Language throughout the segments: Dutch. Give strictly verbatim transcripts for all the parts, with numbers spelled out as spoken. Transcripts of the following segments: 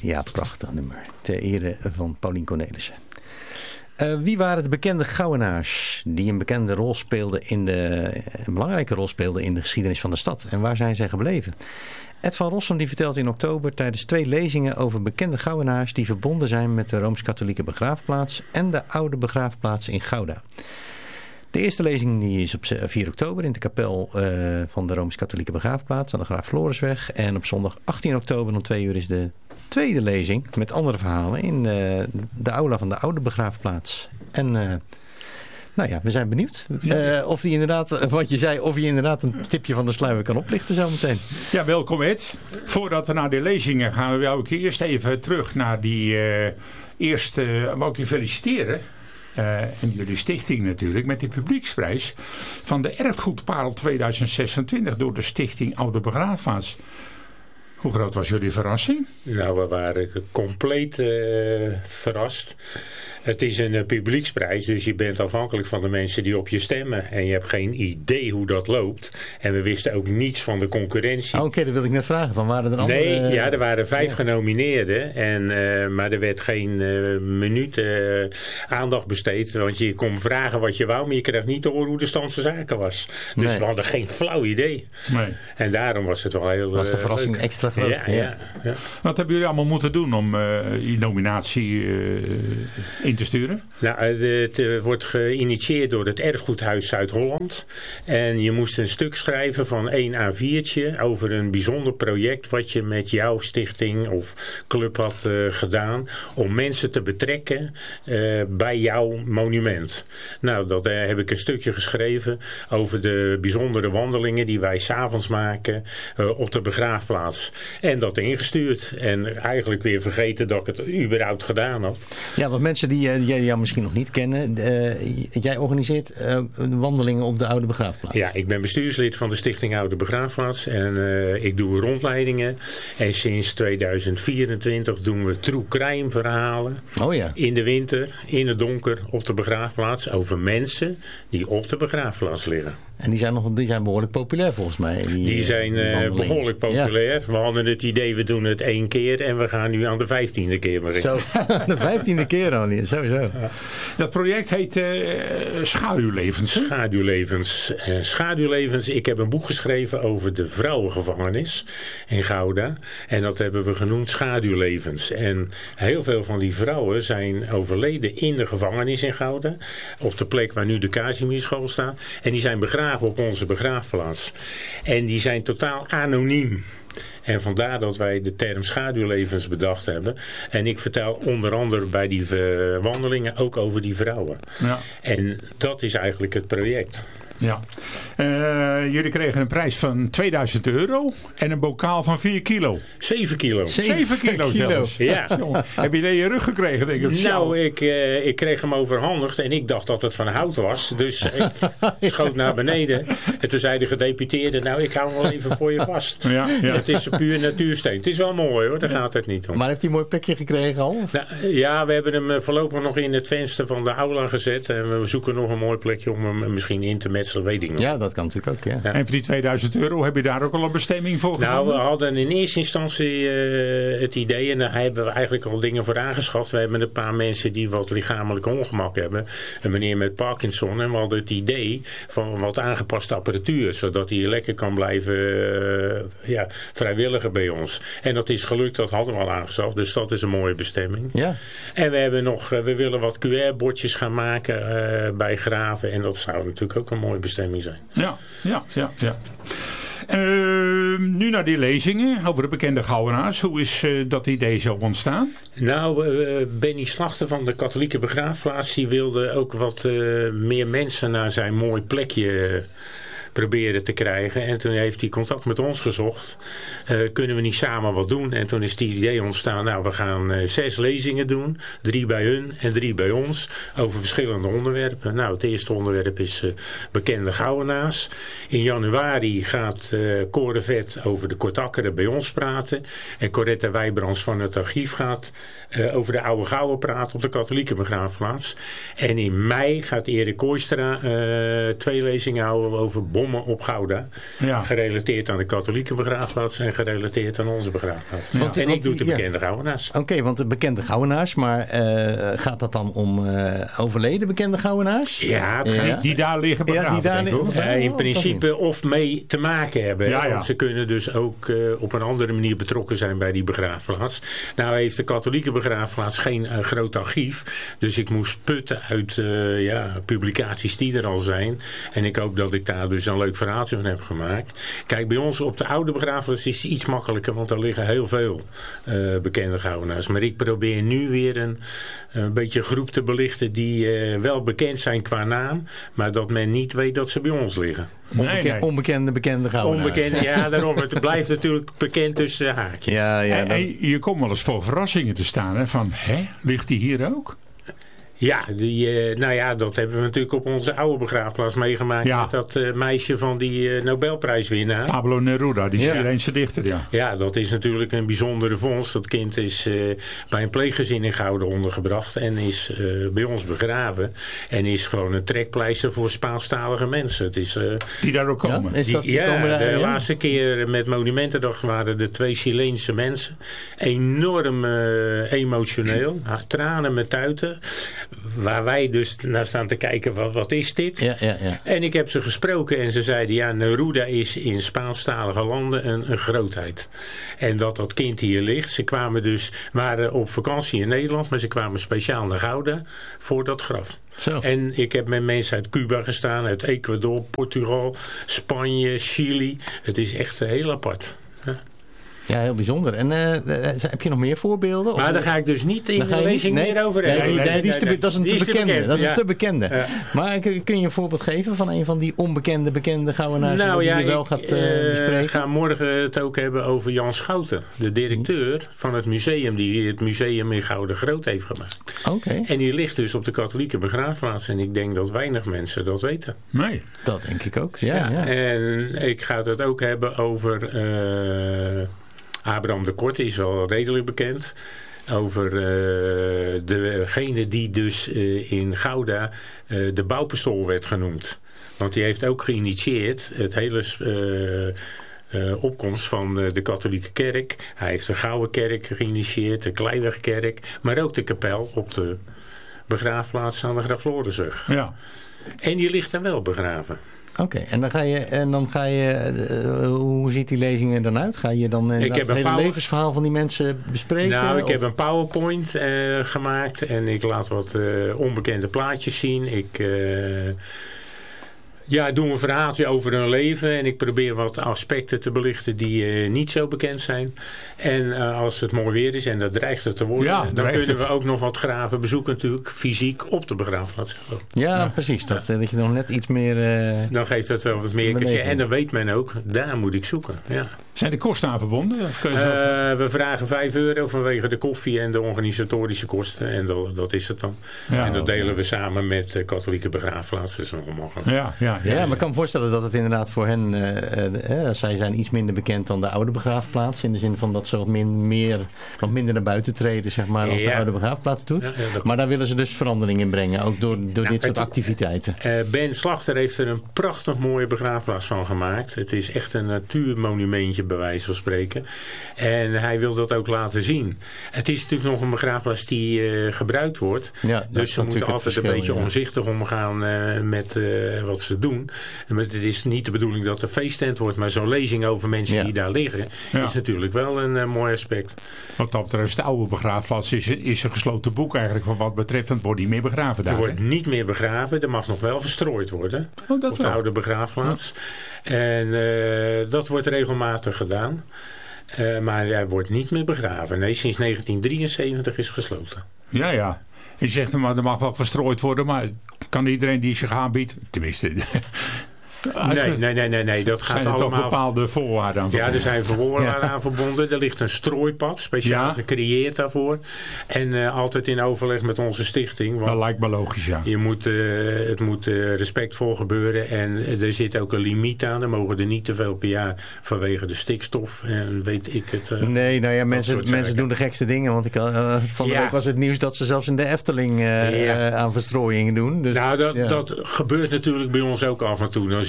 Ja, prachtig nummer. Ter ere van Paulien Cornelissen. Uh, wie waren de bekende Gouwenaars die een bekende rol speelden in de, een belangrijke rol speelden in de geschiedenis van de stad? En waar zijn zij gebleven? Ed van Rossum die vertelt in oktober tijdens twee lezingen over bekende Gouwenaars die verbonden zijn met de Rooms-Katholieke begraafplaats en de oude begraafplaats in Gouda. De eerste lezing die is op vier oktober in de kapel uh, van de Rooms-Katholieke begraafplaats aan de Graaf Florisweg. En op zondag achttien oktober om twee uur is de tweede lezing met andere verhalen in uh, de aula van de oude begraafplaats. En uh, nou ja, we zijn benieuwd uh, of die inderdaad, wat je zei, of je inderdaad een tipje van de sluier kan oplichten zometeen. Ja, welkom Ed. Voordat we naar de lezingen gaan, we ook eerst even terug naar die uh, eerste, uh, wou ik je feliciteren. Uh, en jullie stichting natuurlijk met die publieksprijs van de Erfgoedparel tweeduizend zesentwintig door de stichting Oude Begraafplaats. Hoe groot was jullie verrassing? Nou, we waren compleet uh, verrast. Het is een uh, publieksprijs, dus je bent afhankelijk van de mensen die op je stemmen. En je hebt geen idee hoe dat loopt. En we wisten ook niets van de concurrentie. Oh, Oké, okay, dat wilde ik net vragen. Van, waren er andere... Nee, ja, er waren vijf ja. genomineerden. En, uh, maar er werd geen uh, minuut uh, aandacht besteed. Want je kon vragen wat je wou, maar je kreeg niet te horen hoe de stand van zaken was. Dus nee. we hadden geen flauw idee. Nee. En daarom was het wel heel was de verrassing leuk. Extra groot. Ja, ja. Ja, ja. Wat hebben jullie allemaal moeten doen om uh, je nominatie uh, in te sturen? Nou, het uh, wordt geïnitieerd door het Erfgoedhuis Zuid-Holland. En je moest een stuk schrijven van één A viertje over een bijzonder project wat je met jouw stichting of club had uh, gedaan om mensen te betrekken uh, bij jouw monument. Nou, dat uh, heb ik een stukje geschreven over de bijzondere wandelingen die wij 's avonds maken uh, op de begraafplaats. En dat ingestuurd. En eigenlijk weer vergeten dat ik het überhaupt gedaan had. Ja, want mensen die, die jou misschien nog niet kennen. Uh, jij organiseert uh, wandelingen op de oude begraafplaats. Ja, ik ben bestuurslid van de Stichting Oude Begraafplaats. En uh, ik doe rondleidingen. En sinds tweeduizend vierentwintig doen we true crime verhalen. Oh ja. In de winter, in het donker, op de begraafplaats. Over mensen die op de begraafplaats liggen. En die zijn, nog, die zijn behoorlijk populair volgens mij. Die, die zijn uh, behoorlijk populair. Ja. We hadden het idee, we doen het één keer. En we gaan nu aan de vijftiende keer beginnen. Zo, de vijftiende keer al niet. Sowieso. Ja. Dat project heet uh, Schaduwlevens. Schaduwlevens. Uh, Schaduwlevens. Ik heb een boek geschreven over de vrouwengevangenis in Gouda. En dat hebben we genoemd Schaduwlevens. En heel veel van die vrouwen zijn overleden in de gevangenis in Gouda. Op de plek waar nu de Casimischool staat. En die zijn begraven op onze begraafplaats. En die zijn totaal anoniem. En vandaar dat wij de term schaduwlevens bedacht hebben. En ik vertel onder andere bij die wandelingen ook over die vrouwen. Ja. En dat is eigenlijk het project. Ja. Uh, jullie kregen een prijs van tweeduizend euro en een bokaal van vier kilo. zeven kilo. zeven kilo zelfs. Ja. Heb je dat in je rug gekregen, denk ik? Nou, ik, uh, ik kreeg hem overhandigd en ik dacht dat het van hout was. Dus ik schoot naar beneden. En toen zei de gedeputeerde, nou ik hou hem wel even voor je vast. Ja, ja. Het is een puur natuursteen. Het is wel mooi hoor, daar gaat het niet om. Maar heeft hij een mooi plekje gekregen al? Nou, ja, we hebben hem voorlopig nog in het venster van de aula gezet. En we zoeken nog een mooi plekje om hem misschien in te metselen, weet ik nog. Ja, dat kan natuurlijk ook, ja. Ja. En voor die tweeduizend euro, heb je daar ook al een bestemming voor gevonden? Nou, we hadden in eerste instantie uh, het idee, en daar hebben we eigenlijk al dingen voor aangeschaft. We hebben een paar mensen die wat lichamelijk ongemak hebben. Een meneer met Parkinson. En we hadden het idee van wat aangepaste apparatuur, zodat hij lekker kan blijven uh, ja, vrijwilliger bij ons. En dat is gelukt, dat hadden we al aangeschaft. Dus dat is een mooie bestemming. Ja. En we hebben nog, uh, we willen wat Q R-bordjes gaan maken uh, bij graven. En dat zou natuurlijk ook een mooie bestemming zijn. Ja, ja, ja, ja. Uh, nu naar die lezingen over de bekende Gouwenaars. Hoe is uh, dat idee zo ontstaan? Nou, uh, Benny Slachter van de katholieke begraafplaats, die wilde ook wat uh, meer mensen naar zijn mooi plekje uh, proberen te krijgen. En toen heeft hij contact met ons gezocht. Uh, kunnen we niet samen wat doen? En toen is die idee ontstaan. Nou, we gaan uh, zes lezingen doen. Drie bij hun en drie bij ons. Over verschillende onderwerpen. Nou, het eerste onderwerp is uh, bekende Gouwenaars. In januari gaat uh, Cor de Vet over de Kortakkeren bij ons praten. En Coretta Wijbrands van het archief gaat uh, over de oude Gouwen praten op de katholieke begraafplaats. En in mei gaat Erik Kooistra uh, twee lezingen houden over Bom bommen op Gouda. Ja. Gerelateerd aan de katholieke begraafplaats en gerelateerd aan onze begraafplaats. Ja. En Want- ik want- doe de ja. bekende Gouwenaars. Oké, okay, want de bekende Gouwenaars, maar uh, gaat dat dan om uh, overleden bekende Gouwenaars? Ja, het gaat Die, die daar liggen begraven, ja, die daar denk ik, hoor. Uh, in Oh, principe of mee te maken hebben. Ja, ja. Want ze kunnen dus ook uh, op een andere manier betrokken zijn bij die begraafplaats. Nou heeft de katholieke begraafplaats geen uh, groot archief. Dus ik moest putten uit uh, ja, publicaties die er al zijn. En ik hoop dat ik daar dus een leuk verhaaltje van heb gemaakt. Kijk, bij ons op de oude begraafplaats is het iets makkelijker. Want er liggen heel veel uh, bekende Gouwenaars. Maar ik probeer nu weer een, een beetje groep te belichten die uh, wel bekend zijn qua naam. Maar dat men niet weet dat ze bij ons liggen. Onbeke- Nee, nee. Onbekende bekende Gouwenaars. Onbekend, ja, daarom. Het blijft natuurlijk bekend tussen haakjes. Ja, ja, En, dan- en je komt wel eens voor verrassingen te staan. Hè? Van, hè, ligt die hier ook? Ja, die, uh, nou ja, dat hebben we natuurlijk op onze oude begraafplaats meegemaakt. Ja. Met dat uh, meisje van die uh, Nobelprijswinnaar. Pablo Neruda, die Ja. Chileense dichter, ja. Ja, dat is natuurlijk een bijzondere vondst. Dat kind is uh, bij een pleeggezin in Gouda ondergebracht en is uh, bij ons begraven. En is gewoon een trekpleister voor Spaanstalige mensen. Het is, uh, Die daar ook komen. Ja, is dat, die, die ja, komen daar, de ja? laatste keer met Monumentendag waren er twee Chileense mensen. Enorm uh, emotioneel. Ha, tranen met tuiten. Waar wij dus naar staan te kijken, wat, wat is dit? Ja, ja, ja. En ik heb ze gesproken en ze zeiden, ja, Neruda is in Spaanstalige landen een, een grootheid. En dat dat kind hier ligt. Ze kwamen dus, waren op vakantie in Nederland, maar ze kwamen speciaal naar Gouda voor dat graf. Zo. En ik heb met mensen uit Cuba gestaan, uit Ecuador, Portugal, Spanje, Chili. Het is echt heel apart. Ja. Ja, heel bijzonder. En uh, heb je nog meer voorbeelden? Maar Of- daar ga ik dus niet in Daar de ga je lezing niet- nee, meer over nee, hebben. die- Nee, nee, die is te nee, be- dat is een die te bekende. bekend, Dat is een ja. te bekende. Ja. Maar kun, kun je een voorbeeld geven van een van die onbekende bekende Gouwenaars Nou die ja, je wel ik gaat uh, uh, bespreken? ga morgen het ook hebben over Jan Schouten. De directeur van het museum die het museum in Gouden groot heeft gemaakt. Oké, En die ligt dus op de katholieke begraafplaats. En ik denk dat weinig mensen dat weten. Nee. dat denk ik ook. Ja, ja. En ik ga het ook hebben over uh, Abraham de Korte, is wel redelijk bekend. Over uh, degene die dus uh, in Gouda uh, de bouwpistool werd genoemd. Want die heeft ook geïnitieerd het hele uh, uh, opkomst van uh, de katholieke kerk. Hij heeft de Gouden kerk geïnitieerd, de Kleiwegkerk, maar ook de kapel op de begraafplaats aan de Graaf Florisweg. Ja. En die ligt daar wel begraven. Oké, en dan ga je, en dan ga je uh, hoe ziet die lezing er dan uit? Ga je dan uh, Ik heb het een hele power- levensverhaal van die mensen bespreken? Nou, ik Of- heb een PowerPoint uh, gemaakt en ik laat wat uh, onbekende plaatjes zien. Ik uh, ja, doe een verhaaltje over hun leven en ik probeer wat aspecten te belichten die uh, niet zo bekend zijn. En uh, als het mooi weer is en dat dreigt het te worden, Ja, dan dreigt kunnen het. we ook nog wat graven bezoeken natuurlijk fysiek op de begraafplaats. Ja, Ja. precies. Dat, uh, dat je nog net iets meer... uh, Dan geeft dat wel wat meer Beleving. cachet. En dan weet men ook, daar moet ik zoeken. Ja. Zijn de kosten aan verbonden? Of kun je zelf- Uh, we vragen vijf euro vanwege de koffie en de organisatorische kosten. En dat, dat is het dan. Ja. en dat delen we samen met de katholieke begraafplaats. Dus nog makkelijk. ja, ja, ja. ja, maar ik kan me voorstellen dat het inderdaad voor hen... Uh, uh, zij zijn iets minder bekend dan de oude begraafplaats. In de zin van dat ze wat, min, meer, wat minder naar buiten treden, zeg maar, als de Ja. oude begraafplaats doet. Ja, ja, dat- Maar daar willen ze dus verandering in brengen. Ook door, door Nou, dit soort het- activiteiten. Uh, Ben Slachter heeft er een prachtig mooie begraafplaats van gemaakt. Het is echt een natuurmonumentje bij wijze van spreken. En hij wil dat ook laten zien. Het is natuurlijk nog een begraafplaats die uh, gebruikt wordt. Ja, dat is Dus ze moeten natuurlijk het altijd een verschil, beetje ja. omzichtig omgaan uh, met uh, wat ze doen. Maar het is niet de bedoeling dat er feesttent wordt. Maar zo'n lezing over mensen Ja. die daar liggen Ja. is natuurlijk wel een uh, mooi aspect. Wat dat betreft, de oude begraafplaats is, is een gesloten boek eigenlijk. Wat wat betreft, het wordt niet meer begraven daar. Er wordt hè? niet meer begraven. Er mag nog wel verstrooid worden. Oh, dat op de wel. oude begraafplaats. En uh, dat wordt regelmatig gedaan. Uh, maar hij wordt niet meer begraven. Nee, sinds negentien drieënzeventig is gesloten. Ja, ja. Je zegt, maar er mag wel verstrooid worden, maar kan iedereen die zich aanbiedt, tenminste... Nee, nee, nee, nee, nee. Dat gaat zijn er allemaal... toch bepaalde voorwaarden aan Ja, er verbonden? zijn voorwaarden Ja. aan verbonden. Er ligt een strooipad, speciaal Ja. gecreëerd daarvoor. En uh, altijd in overleg met onze stichting. Want Dat lijkt me logisch, ja. je moet, uh, het moet uh, respectvol gebeuren. En er zit ook een limiet aan. Er mogen er niet te veel per jaar vanwege de stikstof. En weet ik het. Uh, Nee, nou ja, mensen, soort mensen zaken. doen de gekste dingen. Want ik, uh, van de Ja. week was het nieuws dat ze zelfs in de Efteling uh, Ja. uh, aan verstrooiingen doen. Dus, nou, dat, ja. dat gebeurt natuurlijk bij ons ook af en toe. Dan zie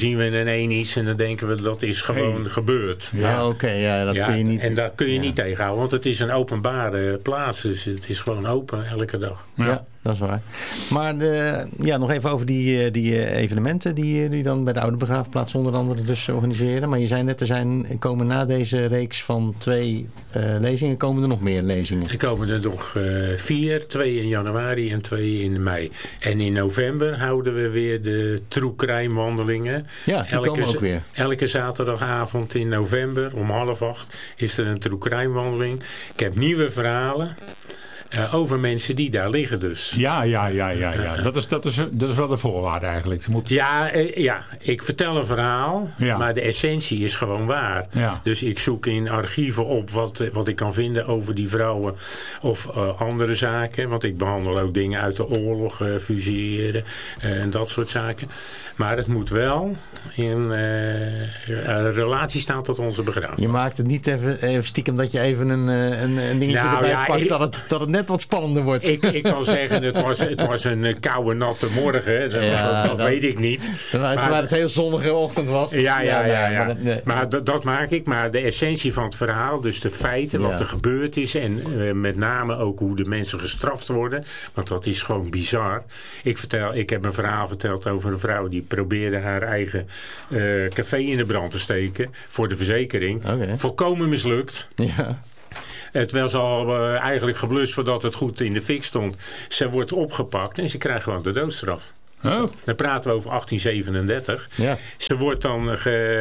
zien we in een iets en dan denken we dat is gewoon hey. gebeurd. Ja, ja oké, okay, ja, dat ja, kun je niet. En daar kun je ja. niet tegenhouden, want het is een openbare plaats, dus het is gewoon open elke dag. Ja, ja dat is waar. Maar de, ja, nog even over die, die evenementen die, die dan bij de Oude Begraafplaats onder andere dus organiseren. Maar je zei net, er zijn, komen na deze reeks van twee uh, lezingen, komen er nog meer lezingen? Er komen er nog uh, vier, twee in januari en twee in mei. En in november houden we weer de True Crime wandelingen. Ja, die elke, komen ook weer. Elke zaterdagavond in november om half acht is er een True Crime wandeling. Ik heb nieuwe verhalen. Uh, over mensen die daar liggen dus. Ja, ja, ja, ja, ja. Dat is, dat is, dat is wel de voorwaarde eigenlijk. Ze moet... ja, uh, ja, ik vertel een verhaal, ja. maar de essentie is gewoon waar. Ja. Dus ik zoek in archieven op wat, wat ik kan vinden over die vrouwen of uh, andere zaken. Want ik behandel ook dingen uit de oorlog, uh, fusilleren uh, en dat soort zaken. Maar het moet wel in uh, een relatie staan tot onze begrafenis. Je maakt het niet even, even stiekem dat je even een, een, een dingetje nou, erbij ja, pakt ik, dat, het, dat het net wat spannender wordt. Ik, ik kan zeggen, het was, het was een koude, natte morgen. Dat, ja, dat, dat, dat weet ik niet. Maar, terwijl het heel zonnige ochtend was. Ja, ja, ja. ja, ja. Maar, dat, nee. maar dat, dat maak ik. Maar de essentie van het verhaal, dus de feiten, ja. wat er gebeurd is. En uh, met name ook hoe de mensen gestraft worden. Want dat is gewoon bizar. Ik, vertel, ik heb een verhaal verteld over een vrouw die probeerde haar eigen uh, café in de brand te steken. Voor de verzekering. Okay. Volkomen mislukt. Ja. Het was al uh, eigenlijk geblust voordat het goed in de fik stond. Ze wordt opgepakt en ze krijgt gewoon de doodstraf. Oh. Dan praten we over achttien zevenendertig. Ja. Ze wordt dan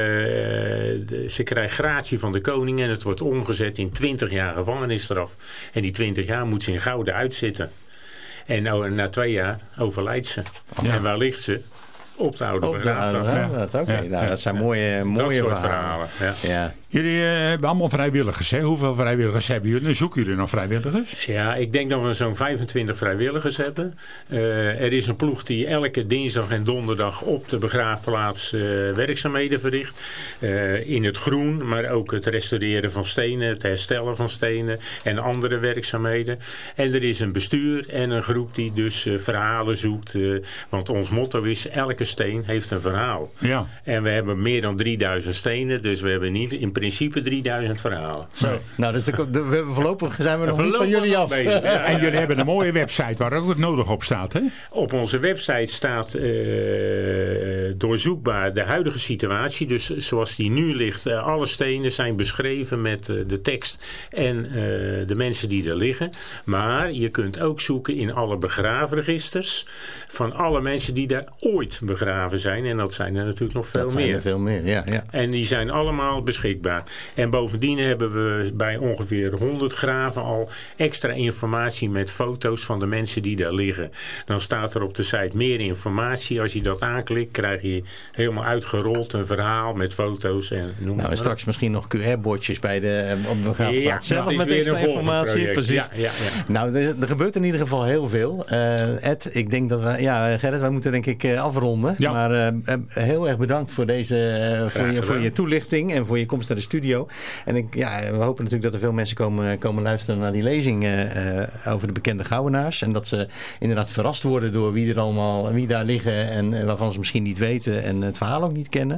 ge, uh, ze krijgt gratie van de koning en het wordt omgezet in twintig jaar gevangenisstraf. En die twintig jaar moet ze in gouden uitzitten. En nou, na twee jaar overlijdt ze. Ja. En waar ligt ze? Op de Oude Begraafplaats. Ja, dat, okay. ja, nou, dat zijn mooie, mooie dat soort verhalen. verhalen. Ja. Ja. Jullie uh, hebben allemaal vrijwilligers, hè? Hoeveel vrijwilligers hebben jullie? Zoeken jullie nog vrijwilligers? Ja, ik denk dat we zo'n vijfentwintig vrijwilligers hebben. Uh, er is een ploeg die elke dinsdag en donderdag op de begraafplaats uh, werkzaamheden verricht. Uh, in het groen, maar ook het restaureren van stenen, het herstellen van stenen en andere werkzaamheden. En er is een bestuur en een groep die dus uh, verhalen zoekt. Uh, want ons motto is, elke steen heeft een verhaal. Ja. En we hebben meer dan drieduizend stenen, dus we hebben niet in principe drieduizend verhalen. Zo. Nou, dus de, de, we, voorlopig zijn we nog niet van jullie af. Ja, ja. En jullie hebben een mooie website waar ook het nodig op staat, hè? Op onze website staat uh, doorzoekbaar de huidige situatie. Dus zoals die nu ligt, uh, alle stenen zijn beschreven met uh, de tekst en uh, de mensen die er liggen. Maar je kunt ook zoeken in alle begraafregisters van alle mensen die daar ooit begraven zijn. En dat zijn er natuurlijk nog veel dat meer. Zijn er veel meer, ja, ja. En die zijn allemaal beschikbaar. En bovendien hebben we bij ongeveer honderd graven al extra informatie met foto's van de mensen die daar liggen. Dan staat er op de site meer informatie. Als je dat aanklikt, krijg je helemaal uitgerold een verhaal met foto's. En noem nou, en straks misschien nog Q R-bordjes bij de, op de begraafplaats ja, zelf met extra informatie. Precies. Ja, ja, ja. Nou, er, er gebeurt in ieder geval heel veel. Uh, Ed, ik denk dat we, ja Gerrit, wij moeten denk ik uh, afronden. Ja. Maar uh, heel erg bedankt voor deze, uh, voor, je, voor je toelichting en voor je komst naar de studio. En ik, ja, we hopen natuurlijk dat er veel mensen komen, komen luisteren naar die lezing uh, over de bekende Gouwenaars. En dat ze inderdaad verrast worden door wie er allemaal, wie daar liggen en uh, waarvan ze misschien niet weten en het verhaal ook niet kennen.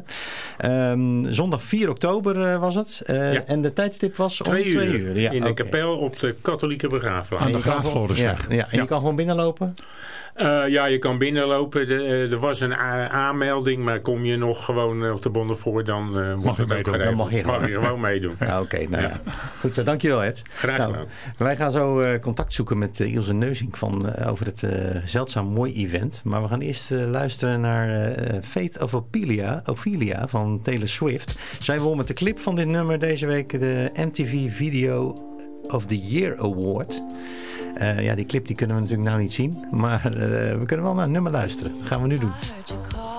Um, zondag vier oktober uh, was het. Uh, ja. En de tijdstip was om twee uur. Twee uur. Ja, in de okay. kapel op de katholieke begraafplaats. Aan de Graaflorisweg. Ja, ja, en ja. Je kan gewoon binnenlopen? Uh, ja, je kan binnenlopen. De, uh, er was een a- aanmelding, maar kom je nog gewoon uh, op de Bonnevoort, dan uh, mag, het ook dan mag je gewoon, mag je gewoon meedoen. Ja, Oké, okay, nou ja. ja. Goed zo, dankjewel Ed. Graag gedaan. Nou, wij gaan zo uh, contact zoeken met uh, Ilse Neusink van, uh, over het uh, zeldzaam mooi event. Maar we gaan eerst uh, luisteren naar uh, Fate of Ophelia, Ophelia van Taylor Swift. Zij won met de clip van dit nummer deze week de M T V Video of the Year Award. Uh, ja, die clip die kunnen we natuurlijk nou niet zien. Maar uh, we kunnen wel naar het nummer luisteren. Dat gaan we nu doen.